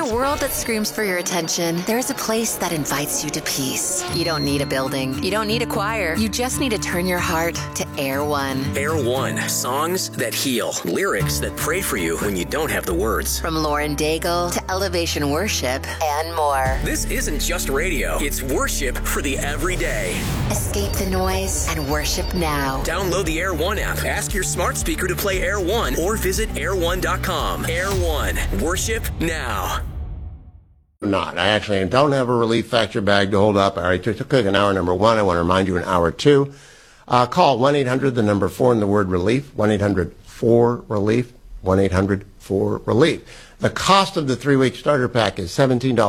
a world that screams for your attention, there's a place that invites you to peace. You don't need a building. You don't need a choir. You just need to turn your heart to Air One. Air One. Songs that heal. Lyrics that pray for you when you don't have the words. From Lauren Daigle to Elevation Worship and more. This isn't just radio. It's worship for the everyday. Escape the noise and worship now. Download the Air One app. Ask your smart speaker to play Air One or visit air1.com. Air One. Worship now. Not. I actually don't have a Relief Factor bag to hold up. I already took in hour number 1. I want to remind you in hour 2. Call 1-800, the number 4 and the word relief, 1-800-4-RELIEF, 1-800-4-RELIEF. The cost of the 3-week starter pack is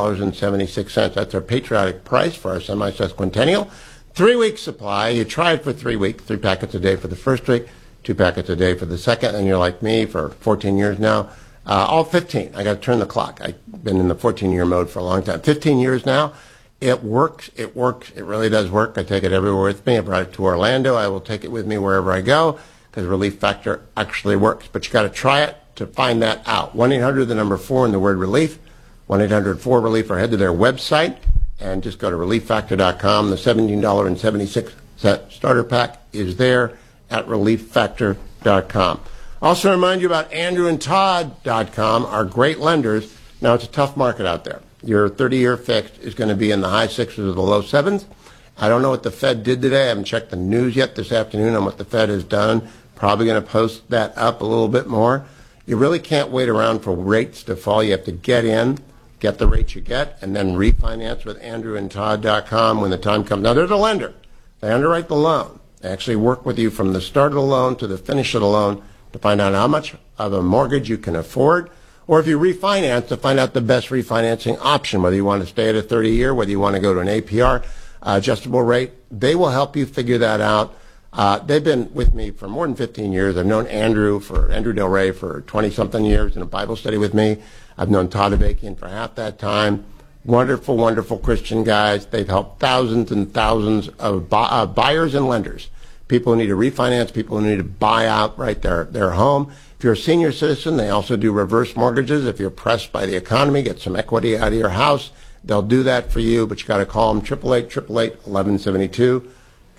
$17.76. That's our patriotic price for our semi-sesquicentennial. 3-week supply. You try it for 3 weeks, 3 packets a day for the first week, 2 packets a day for the second, and you're like me for 14 years now. All 15. I got to turn the clock. I've been in the 14-year mode for a long time. 15 years now. It works. It works. It really does work. I take it everywhere with me. I brought it to Orlando. I will take it with me wherever I go because Relief Factor actually works. But you got to try it to find that out. 1-800, the number 4 and the word relief. 1-800-4-RELIEF, or head to their website and just go to relieffactor.com. The $17.76 starter pack is there at relieffactor.com. Also remind you about andrewandtodd.com, our great lenders. Now, it's a tough market out there. Your 30-year fixed is going to be in the high 6s or the low 7s. I don't know what the Fed did today. I haven't checked the news yet this afternoon on what the Fed has done. Probably going to post that up a little bit more. You really can't wait around for rates to fall. You have to get in, get the rates you get, and then refinance with andrewandtodd.com when the time comes. Now, there's a lender. They underwrite the loan. They actually work with you from the start of the loan to the finish of the loan to find out how much of a mortgage you can afford, or if you refinance, to find out the best refinancing option, whether you want to stay at a 30-year, whether you want to go to an APR, adjustable rate. They will help you figure that out. They've been with me for more than 15 years. I've known Andrew Del Rey for 20-something years in a Bible study with me. I've known Todd Avakian for half that time. Wonderful, wonderful Christian guys. They've helped thousands and thousands of buyers and lenders. People who need to refinance, people who need to buy outright their home. If you're a senior citizen, they also do reverse mortgages. If you're pressed by the economy, get some equity out of your house, they'll do that for you, but you got to call them 888-888-1172,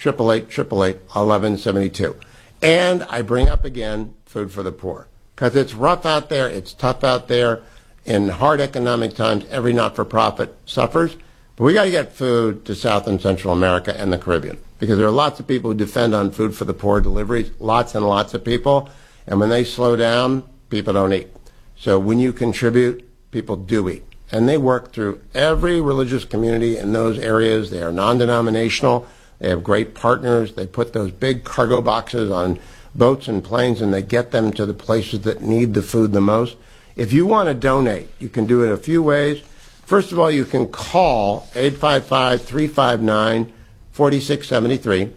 888-888-1172. And I bring up again food for the poor because it's rough out there, it's tough out there. In hard economic times, every not-for-profit suffers. But we got to get food to South and Central America and the Caribbean because there are lots of people who depend on food for the poor deliveries, lots and lots of people. And when they slow down, people don't eat. So when you contribute, people do eat. And they work through every religious community in those areas. They are non-denominational. They have great partners. They put those big cargo boxes on boats and planes, and they get them to the places that need the food the most. If you want to donate, you can do it a few ways. First of all, you can call 855-359-4673,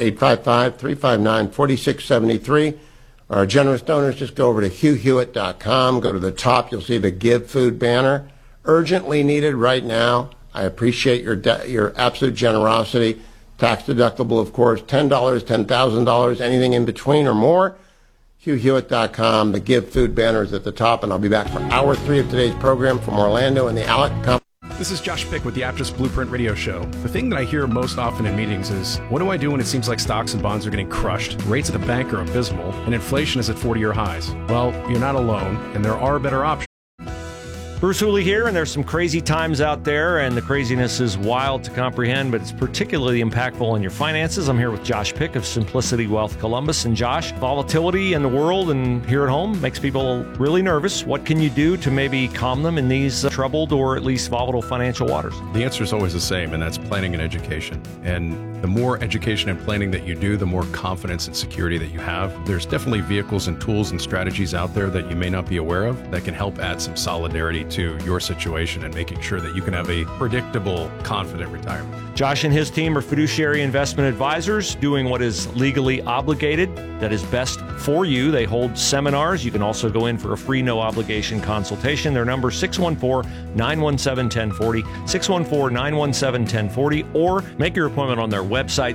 855-359-4673. Our generous donors, just go over to hughhewitt.com. Go to the top. You'll see the Give Food banner. Urgently needed right now. I appreciate your absolute generosity. Tax deductible, of course, $10, $10,000, anything in between or more. hughhewitt.com. The Give Food banner is at the top, and I'll be back for hour 3 of today's program from Orlando and the Alec Company. This is Josh Pick with the Aptus Blueprint Radio Show. The thing that I hear most often in meetings is, what do I do when it seems like stocks and bonds are getting crushed, rates at the bank are abysmal, and inflation is at 40-year highs? Well, you're not alone, and there are better options. Bruce Hooley here, and there's some crazy times out there, and the craziness is wild to comprehend, but it's particularly impactful on your finances. I'm here with Josh Pick of Simplicity Wealth Columbus. And Josh, volatility in the world and here at home makes people really nervous. What can you do to maybe calm them in these troubled or at least volatile financial waters? The answer is always the same, and that's planning and education. And the more education and planning that you do, the more confidence and security that you have. There's definitely vehicles and tools and strategies out there that you may not be aware of that can help add some solidarity to your situation and making sure that you can have a predictable, confident retirement. Josh and his team are fiduciary investment advisors doing what is legally obligated, that is best for you. They hold seminars. You can also go in for a free, no-obligation consultation. Their number is 614-917-1040, 614-917-1040, or make your appointment on their website,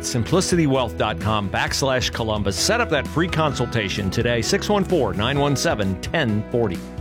simplicitywealth.com/Columbus. Set up that free consultation today, 614-917-1040.